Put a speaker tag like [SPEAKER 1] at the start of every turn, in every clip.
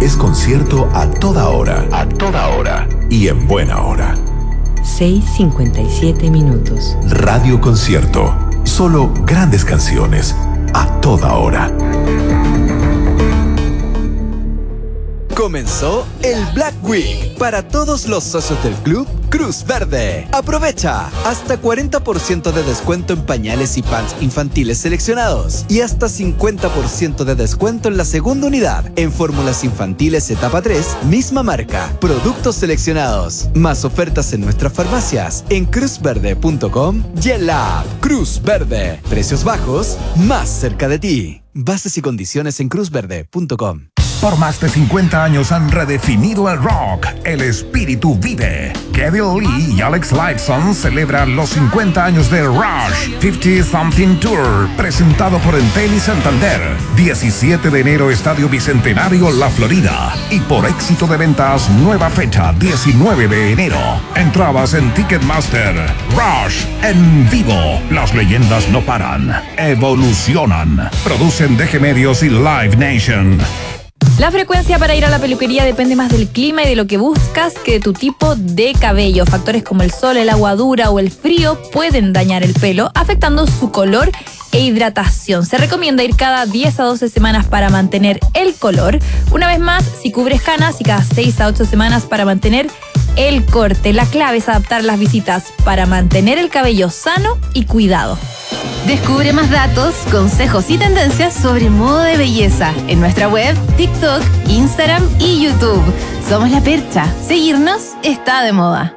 [SPEAKER 1] es concierto a toda hora. A toda hora. Y en buena hora.
[SPEAKER 2] 6:57 minutos.
[SPEAKER 1] Radio Concierto. Solo grandes canciones a toda hora.
[SPEAKER 3] Comenzó el Black Week para todos los socios del club Cruz Verde. Aprovecha hasta 40% de descuento en pañales y pants infantiles seleccionados y hasta 50% de descuento en la segunda unidad en fórmulas infantiles etapa 3, misma marca, productos seleccionados. Más ofertas en nuestras farmacias en cruzverde.com y en la app Cruz Verde. Precios bajos, más cerca de ti. Bases y condiciones en cruzverde.com.
[SPEAKER 4] Por más de 50 años han redefinido el rock. El espíritu vive. Kevin Lee y Alex Lifeson celebran los 50 años de Rush 50 Something Tour, presentado por Entel y Santander. 17 de enero, Estadio Bicentenario, La Florida. Y por éxito de ventas, nueva fecha, 19 de enero. Entradas en Ticketmaster. Rush en vivo. Las leyendas no paran. Evolucionan. Producen DG Medios y Live Nation.
[SPEAKER 5] La frecuencia para ir a la peluquería depende más del clima y de lo que buscas que de tu tipo de cabello. Factores como el sol, el agua dura o el frío pueden dañar el pelo, afectando su color e hidratación. Se recomienda ir cada 10 a 12 semanas para mantener el color. Una vez más, si cubres canas, y cada 6 a 8 semanas para mantener el corte. La clave es adaptar las visitas para mantener el cabello sano y cuidado.
[SPEAKER 6] Descubre más datos, consejos y tendencias sobre modo de belleza en nuestra web, TikTok, Instagram y YouTube. Somos La Percha. Seguirnos está de moda.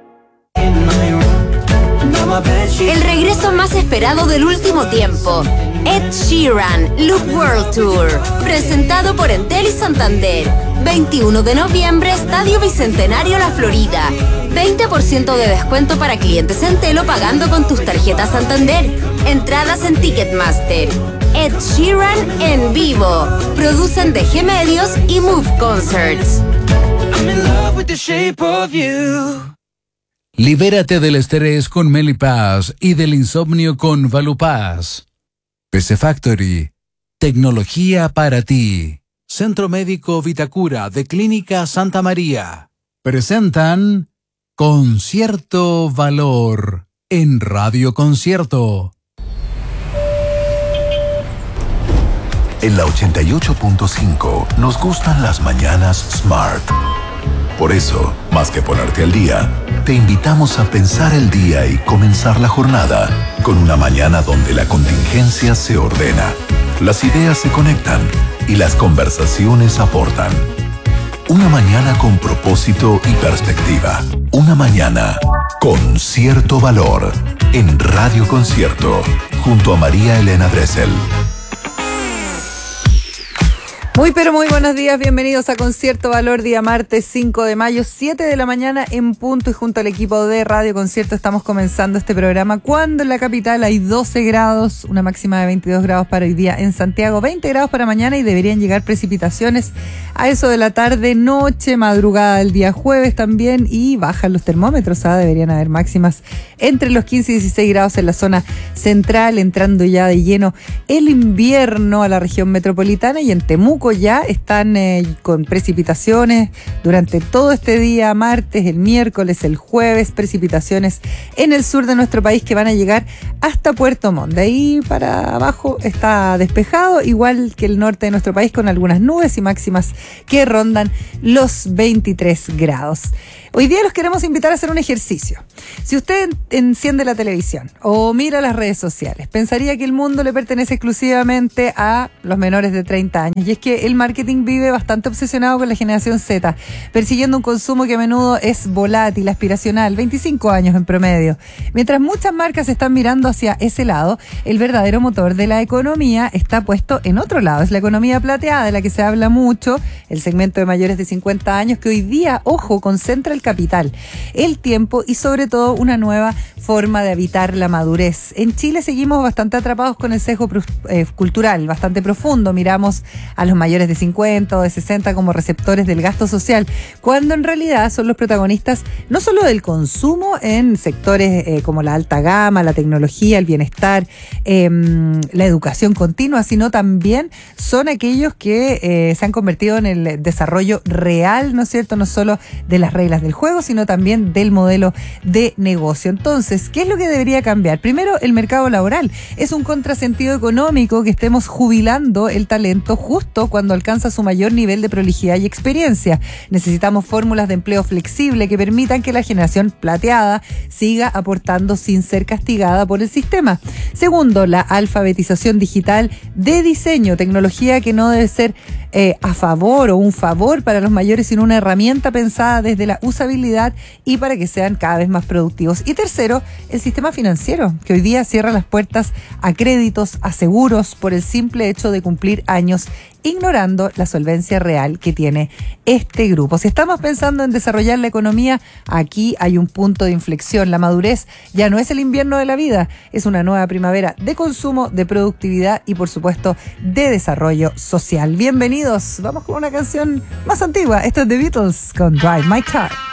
[SPEAKER 7] El regreso más esperado del último tiempo. Ed Sheeran Loop World Tour, presentado por Entel y Santander. 21 de noviembre, Estadio Bicentenario, La Florida. 20% de descuento para clientes Entel o pagando con tus tarjetas Santander. Entradas en Ticketmaster. Ed Sheeran en vivo. Producen DG Medios y Move Concerts. I'm in love with the shape of you.
[SPEAKER 8] Libérate del estrés con Melipaz y del insomnio con Valupaz. PC Factory, tecnología para ti. Centro Médico Vitacura de Clínica Santa María. Presentan Concierto Valor en Radio Concierto.
[SPEAKER 1] En la 88.5 nos gustan las mañanas Smart. Por eso, más que ponerte al día, te invitamos a pensar el día y comenzar la jornada con una mañana donde la contingencia se ordena, las ideas se conectan y las conversaciones aportan. Una mañana con propósito y perspectiva. Una mañana con cierto valor en Radio Concierto, junto a María Elena Dressel.
[SPEAKER 9] Muy pero muy buenos días, bienvenidos a Concierto Valor, día martes 5 de mayo, 7 de la mañana en punto, y junto al equipo de Radio Concierto estamos comenzando este programa cuando en la capital hay 12 grados, una máxima de 22 grados para hoy día en Santiago, 20 grados para mañana y deberían llegar precipitaciones a eso de la tarde, noche, madrugada del día jueves también, y bajan los termómetros, deberían haber máximas entre los 15 y 16 grados en la zona central, entrando ya de lleno el invierno a la región metropolitana, y en Temuco ya están con precipitaciones durante todo este día, martes, el miércoles, el jueves, precipitaciones en el sur de nuestro país que van a llegar hasta Puerto Montt. De ahí para abajo está despejado, igual que el norte de nuestro país, con algunas nubes y máximas que rondan los 23 grados. Hoy día los queremos invitar a hacer un ejercicio. Si usted enciende la televisión o mira las redes sociales, pensaría que el mundo le pertenece exclusivamente a los menores de 30 años. Y es que el marketing vive bastante obsesionado con la generación Z, persiguiendo un consumo que a menudo es volátil, aspiracional, 25 años en promedio. Mientras muchas marcas están mirando hacia ese lado, el verdadero motor de la economía está puesto en otro lado. Es la economía plateada, de la que se habla mucho, el segmento de mayores de 50 años, que hoy día, ojo, concentra el capital, el tiempo y sobre todo una nueva forma de habitar la madurez. En Chile seguimos bastante atrapados con el sesgo cultural, bastante profundo. Miramos a los mayores de 50 o de 60 como receptores del gasto social, cuando en realidad son los protagonistas no solo del consumo en sectores como la alta gama, la tecnología, el bienestar, la educación continua, sino también son aquellos que se han convertido en el desarrollo real, ¿no es cierto?, no solo de las reglas del juego, sino también del modelo de negocio. Entonces, ¿qué es lo que debería cambiar? Primero, el mercado laboral. Es un contrasentido económico que estemos jubilando el talento justo cuando alcanza su mayor nivel de prolijidad y experiencia. Necesitamos fórmulas de empleo flexible que permitan que la generación plateada siga aportando sin ser castigada por el sistema. Segundo, la alfabetización digital de diseño, tecnología que no debe ser a favor o un favor para los mayores, sino una herramienta pensada desde la usabilidad y para que sean cada vez más productivos. Y tercero, el sistema financiero, que hoy día cierra las puertas a créditos, a seguros, por el simple hecho de cumplir años, ignorando la solvencia real que tiene este grupo. Si estamos pensando en desarrollar la economía, aquí hay un punto de inflexión. La madurez ya no es el invierno de la vida, es una nueva primavera de consumo, de productividad y, por supuesto, de desarrollo social. Bienvenidos, vamos con una canción más antigua. Esto es The Beatles con Drive My Car.